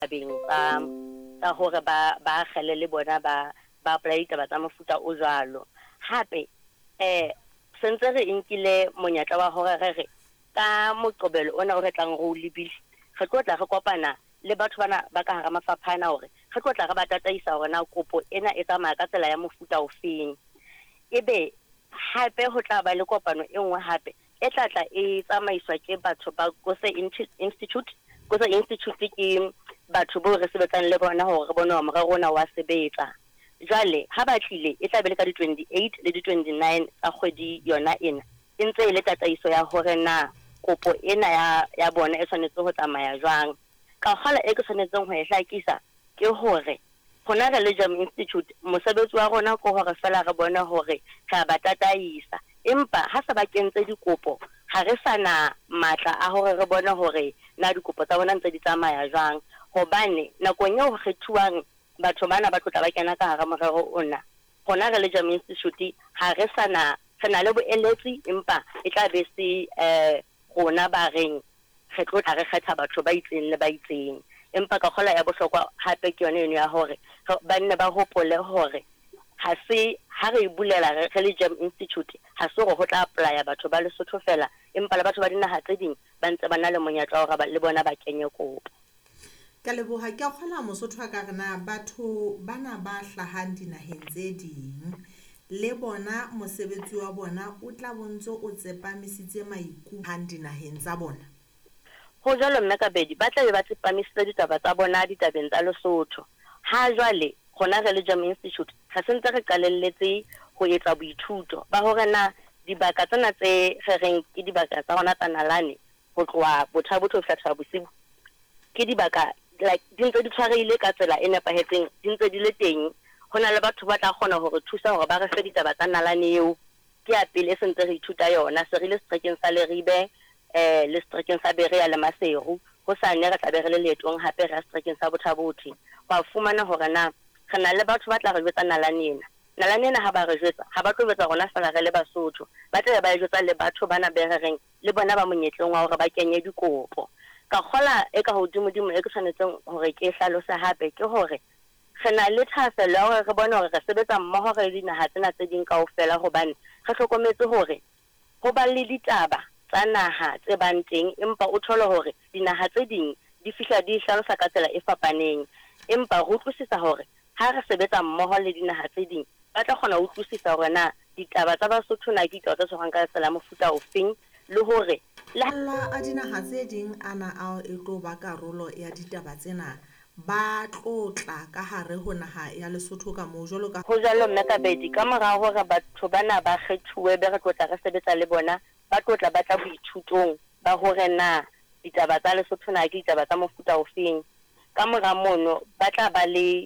tabeng tsa hore ba kgele le bona ba apply ditaba tsa mofuta o jwalo. Hape sentse re inkile monyetla wa hore re ka Moqebelo ona o re tlang re o lebile re tlo tla re kopana le batho bana ba ka hara mafapha ana hore re tlo tla re ba tataisa hore na kopo ena e tsamaya ka tsela ya mofuta ofeng. Ebe hape ho tla ba le kopano e nngwe hape e tlatla e tsamaiswa ke batho ba Kose Institute. Kose Institute ke batho bo re sebetsang le bona hore re bone hore morero ona wa sebetsa. Jwale ha ba tlile e tla be le ka di-28 le di-29 tsa kgwedi yona ena e ntse e le tataiso ya hore na kopo ena ya bona e tshwanetse ho tsamaya jwang. Ka kgala e ke tshwanetseng ho e hlakisa ke hore hona re le Jam Institute mosebetsi wa rona ko hore fela re bone hore re ba tataisa, empa ha se ba kentse dikopo ha re sana matla a hore re bone hore na dikopo tsa bona ntse di tsamaya jwang, hobane nakong eo ho kgethuwang batho bana ba tlotla ba kena ka hara morero ona hona re le Jam Institute ha re sana re na le boeletsi, empa e tla be se rona ba reng re tlotla re kgetha batho ba itseng le ba itseng. Empa ka kgola ya bohlokwa hape ke yone eno ya hore ba nne ba hopole hore ha se ha re bulela re le Jam Institute ha se hore ho tla apply batho ba Lesotho fela, empa le batho ba dinaha tse ding ba ntse ba na le monyetla hore le bona ba kenye kopo. Ka leboha ke a kgola Mosotho a ka rena batho bana ba hlahang dinaheng tse ding le bona mosebetsi wa bona o tla bontso o tsepamisitse maikutlo ha dinaheng tsa bona. Ho jalo mme Kabedi ba tla be ba tsepamisitse ditaba tsa bona ditabeng tsa Lesotho. Ha jwale rona re le Jam Institute ha se ntse re qalelletse ho etsa boithuto ba hore na dibaka tsena tse re reng ke dibaka tsa rona tsa nalane ho tloha Bothabotho ho fihla Bosibu ke dibaka like di ntse di tshwarehile ka tsela e nepahetseng, di ntse di le teng. Hona le batho ba tla kgona hore thusa hore ba re fe ditaba tsa nalane eo ke ya pele se ntse re ithuta yona se re le strekeng sa Leribe le strekeng sa Berea le Maseru ho sane re tla be re le leetong hape re strekeng sa Bothabotho ba fumana hore na re na le batho ba tla re jwetsa nalane ena ha ba re jwetsa ha ba tlo jwetsa rona fela re le Basotho, ba tla ba jwetsa le batho bana be re reng le bona ba monyetleng wa hore ba kenye dikopo. Ka kgola e ka hodimo e ke tshwanetseng hore ke hlalose hape ke hore re na le thahasello ya hore re bone hore re sebetsa mmoho re dinaha tsena tse ding kaofela, hobane re hlokometse hore ho ba le ditaba tsa naha tse bang teng, empa o thole hore dinaha tse ding di fihla di hlalosa ka tsela e fapaneng, empa re utlwisisa hore ha re sebetsa mmoho le dinaha tse ding ba tla kgona ho utlwisisa hore na ditaba tsa Basotho na ke ditaba tse tshwarang ka tsela mofuta ofeng le hore la a dinaha tse ding ana a e tlo ba karolo ya ditaba tsena ba tlotla ka hare ho naha ya Lesotho ka moo jwalo ka ho jalo mme Kabedi ka mora hore batho bana ba kgethuwe be re tlotla re sebetsa le bona ba tlotla ba tla boithutong ba hore na ditaba tsa Lesotho na ke ditaba tsa mofuta ofeng. Ka mora mono ba tla ba le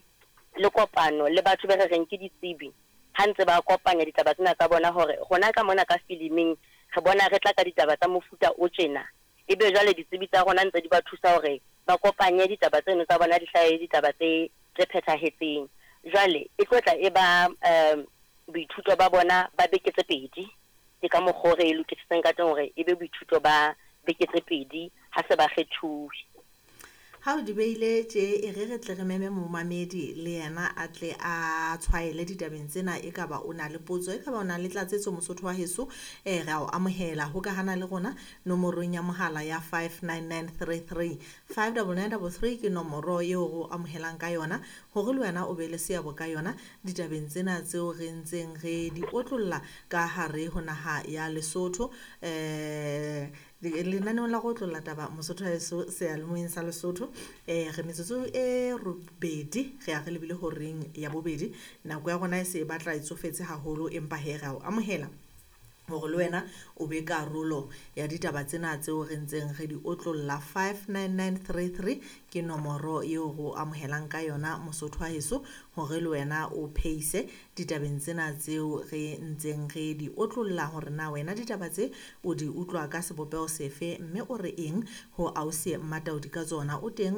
kopano le batho be re reng ke ditsebi ha ntse ba kopanya ditaba tsena tsa bona hore rona ka mona ka filiming re bona re tla ka ditaba tsa mofuta o tjena, ebe jwale ditsebi tsa rona ntse di ba thusa hore ba kopanye ditaba tseno tsa bona di hlahe ditaba tse phethahetseng. Jwale e tlotla e ba boithuto ba bona ba beke tse pedi ke ka mokgwa re lokisitseng ka teng hore ebe boithuto ba beke tse pedi ha se ba kgethuwe. Ha o di beile tje e re tle re meme momamedi le yena a tle a tshwaele ditabeng tsena e ka ba o na le potso e ka ba o na le tlatsetso Mosotho wa heso re a o amohela ho ka hana le rona nomorong ya mohala ya 59933 59933 ke nomoro eo o amohelang ka yona hore le wena o be le seabo ka yona ditabeng tsena tseo re ntseng re di otlolla ka hare ho naha ya Lesotho. Lenaneo la go tlolla taba Mosotho wa heso seyalemoyeng sa Lesotho re metsotso e robedi re a re lebile ho reng ya bobedi nako ya rona e se batla e tsofetse haholo empa he ra o amohela hore le wena o be karolo ya ditaba tsena tseo re ntseng re di otlolla. 59933 ke nomoro eo go amohelang ka yona Mosotho wa heso hore le wena o phehise ditabeng tsena tseo re ntseng re di otlolla hore na wena ditaba tse o di utlwa ka sebopeo sefe mme o re eng ho ausi Mmataudi ka tsona o teng